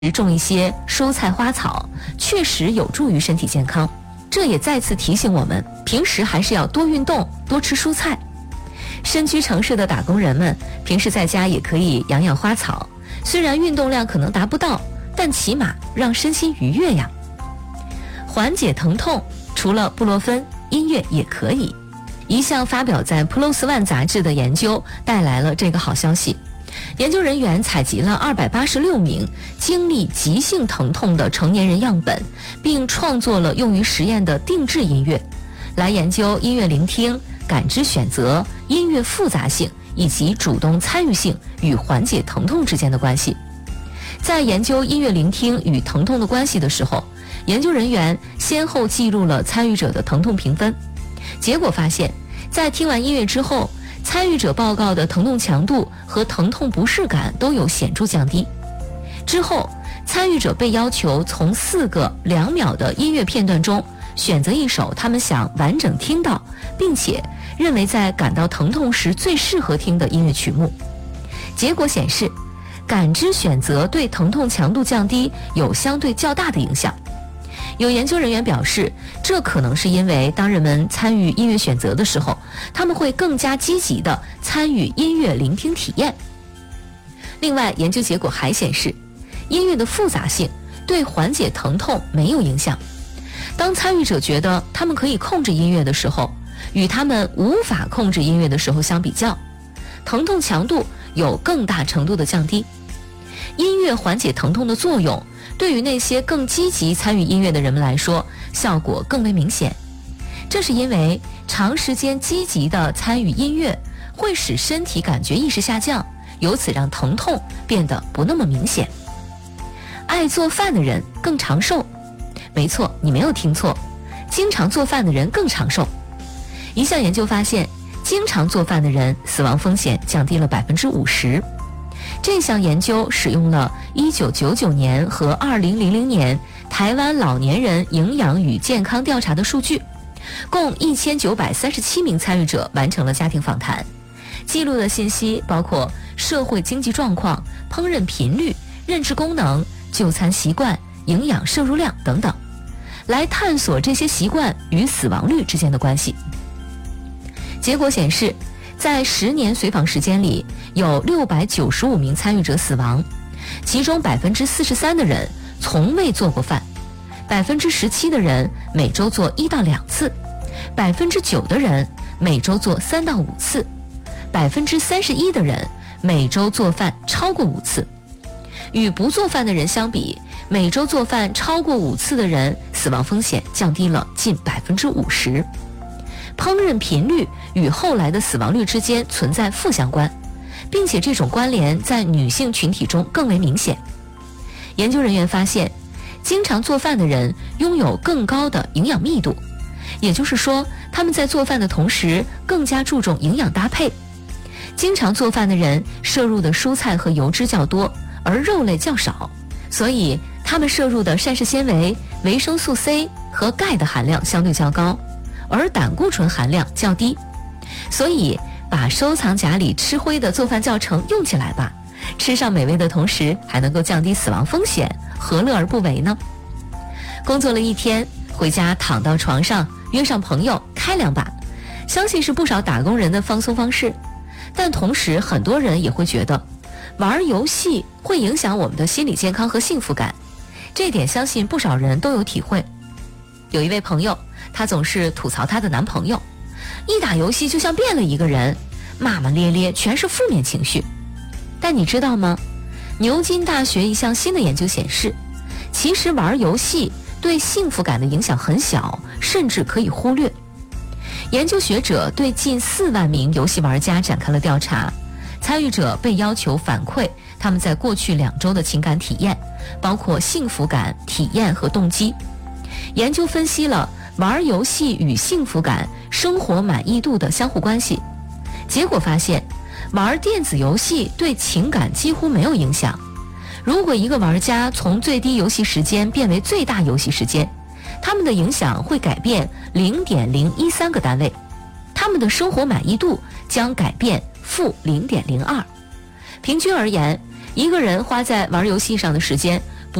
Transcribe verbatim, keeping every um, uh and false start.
种一些蔬菜花草，确实有助于身体健康。这也再次提醒我们，平时还是要多运动，多吃蔬菜。身居城市的打工人们，平时在家也可以养养花草，虽然运动量可能达不到，但起码让身心愉悦呀。缓解疼痛，除了布洛芬，音乐也可以。一项发表在《P L O S One》杂志的研究带来了这个好消息。研究人员采集了二百八十六名经历急性疼痛的成年人样本，并创作了用于实验的定制音乐，来研究音乐聆听、感知选择、音乐复杂性以及主动参与性与缓解疼痛之间的关系。在研究音乐聆听与疼痛的关系的时候，研究人员先后记录了参与者的疼痛评分，结果发现，在听完音乐之后，参与者报告的疼痛强度和疼痛不适感都有显著降低。之后，参与者被要求从四个两秒的音乐片段中选择一首他们想完整听到，并且认为在感到疼痛时最适合听的音乐曲目。结果显示，感知选择对疼痛强度降低有相对较大的影响。有研究人员表示，这可能是因为当人们参与音乐选择的时候，他们会更加积极地参与音乐聆听体验。另外，研究结果还显示，音乐的复杂性对缓解疼痛没有影响。当参与者觉得他们可以控制音乐的时候，与他们无法控制音乐的时候相比较，疼痛强度有更大程度的降低。音乐缓解疼痛的作用，对于那些更积极参与音乐的人们来说，效果更为明显。这是因为长时间积极的参与音乐会使身体感觉意识下降，由此让疼痛变得不那么明显。爱做饭的人更长寿。没错，你没有听错，经常做饭的人更长寿。一项研究发现，经常做饭的人死亡风险降低了 百分之五十。这项研究使用了一九九九年和二零零零年台湾老年人营养与健康调查的数据，共一千九百三十七名参与者完成了家庭访谈，记录的信息包括社会经济状况、烹饪频率、认知功能、就餐习惯、营养摄入量等等，来探索这些习惯与死亡率之间的关系。结果显示，在十年随访时间里，有六百九十五名参与者死亡，其中 百分之四十三 的人从未做过饭， 百分之十七 的人每周做一到两次， 百分之九 的人每周做三到五次， 百分之三十一 的人每周做饭超过五次。与不做饭的人相比，每周做饭超过五次的人死亡风险降低了近 百分之五十。烹饪频率与后来的死亡率之间存在负相关，并且这种关联在女性群体中更为明显。研究人员发现，经常做饭的人拥有更高的营养密度，也就是说，他们在做饭的同时更加注重营养搭配。经常做饭的人摄入的蔬菜和油脂较多，而肉类较少，所以他们摄入的膳食纤维、维生素 C 和钙的含量相对较高，而胆固醇含量较低。所以把收藏夹里吃灰的做饭教程用起来吧，吃上美味的同时还能够降低死亡风险，何乐而不为呢？工作了一天，回家躺到床上，约上朋友开两把，相信是不少打工人的放松方式。但同时很多人也会觉得玩游戏会影响我们的心理健康和幸福感，这点相信不少人都有体会。有一位朋友，她总是吐槽她的男朋友，一打游戏就像变了一个人，骂骂咧咧，全是负面情绪。但你知道吗？牛津大学一项新的研究显示，其实玩游戏对幸福感的影响很小，甚至可以忽略。研究学者对近四万名游戏玩家展开了调查，参与者被要求反馈他们在过去两周的情感体验，包括幸福感、体验和动机。研究分析了玩游戏与幸福感、生活满意度的相互关系，结果发现，玩电子游戏对情感几乎没有影响。如果一个玩家从最低游戏时间变为最大游戏时间，他们的影响会改变 零点零一三 个单位，他们的生活满意度将改变负 零点零二。平均而言，一个人花在玩游戏上的时间